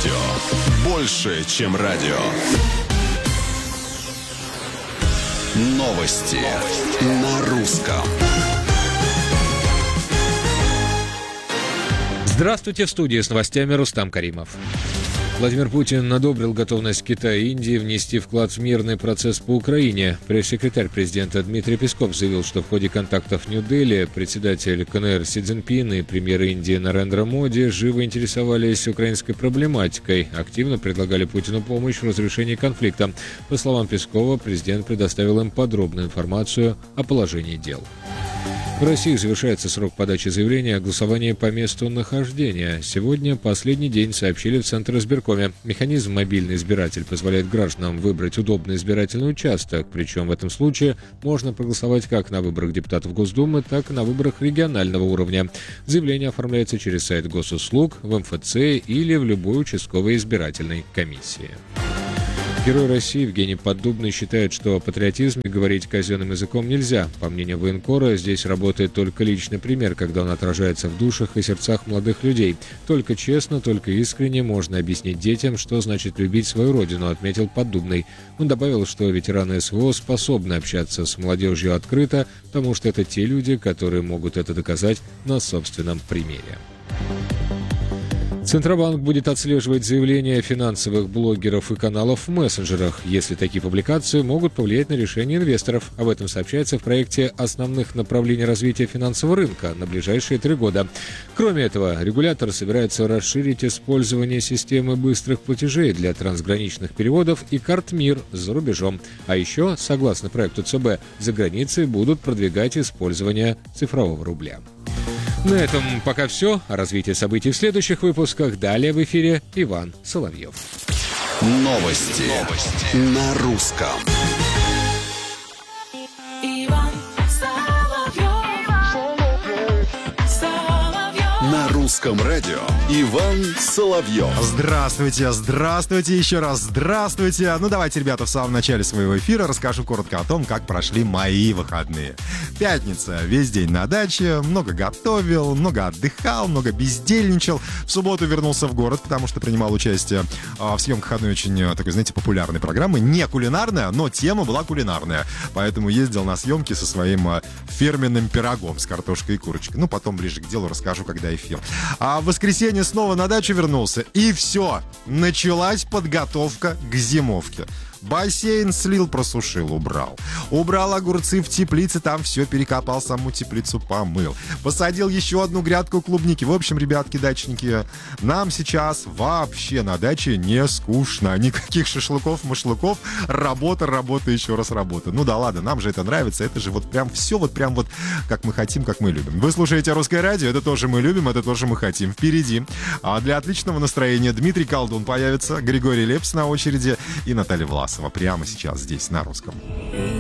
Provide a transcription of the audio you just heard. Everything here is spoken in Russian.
радио. Больше, чем радио. Новости на русском. Здравствуйте, в студии с новостями Рустам Каримов. Владимир Путин одобрил готовность Китая и Индии внести вклад в мирный процесс по Украине. Пресс-секретарь президента Дмитрий Песков заявил, что в ходе контактов в Нью-Дели председатель КНР Си Цзиньпин и премьер Индии Нарендра Моди живо интересовались украинской проблематикой, активно предлагали Путину помощь в разрешении конфликта. По словам Пескова, президент предоставил им подробную информацию о положении дел. В России завершается срок подачи заявления о голосовании по месту нахождения. Сегодня последний день, сообщили в Центр избиркоме. Механизм «Мобильный избиратель» позволяет гражданам выбрать удобный избирательный участок. Причем в этом случае можно проголосовать как на выборах депутатов Госдумы, так и на выборах регионального уровня. Заявление оформляется через сайт госуслуг, в МФЦ или в любой участковой избирательной комиссии. Герой России Евгений Поддубный считает, что о патриотизме говорить казенным языком нельзя. По мнению военкора, здесь работает только личный пример, когда он отражается в душах и сердцах молодых людей. Только честно, только искренне можно объяснить детям, что значит любить свою родину, отметил Поддубный. Он добавил, что ветераны СВО способны общаться с молодежью открыто, потому что это те люди, которые могут это доказать на собственном примере. Центробанк будет отслеживать заявления финансовых блогеров и каналов в мессенджерах, если такие публикации могут повлиять на решения инвесторов. Об этом сообщается в проекте основных направлений развития финансового рынка на ближайшие 3 года. Кроме этого, регулятор собирается расширить использование системы быстрых платежей для трансграничных переводов и карт МИР за рубежом. А еще, согласно проекту ЦБ, за границей будут продвигать использование цифрового рубля. На этом пока все. О развитии событий в следующих выпусках. Далее в эфире Иван Соловьев. Новости на русском. На русском радио Иван Соловьев. Здравствуйте, еще раз здравствуйте. Ну давайте, ребята, в самом начале своего эфира расскажу коротко о том, как прошли мои выходные. Пятница, весь день на даче, много готовил, много отдыхал, много бездельничал. В субботу вернулся в город, потому что принимал участие в съемках одной очень такой, знаете, популярной программы. Не кулинарная, но тема была кулинарная. Поэтому ездил на съемки со своим фирменным пирогом с картошкой и курочкой. Ну, потом ближе к делу расскажу, когда эфир. А в воскресенье снова на дачу вернулся. И все. Началась подготовка к зимовке. Бассейн слил, просушил, убрал. Убрал огурцы в теплице, там все перекопал, саму теплицу помыл. Посадил еще одну грядку клубники. В общем, ребятки, дачники, нам сейчас вообще на даче не скучно. Никаких шашлыков, работа, еще раз работа. Ну да ладно, нам же это нравится. Это же вот прям все вот прям вот как мы хотим, как мы любим. Вы слушаете «Русское радио», это тоже мы любим, это тоже мы хотим. Впереди. А для отличного настроения Дмитрий Колдун появится, Григорий Лепс на очереди и Наталья Власова. Прямо сейчас здесь, на русском.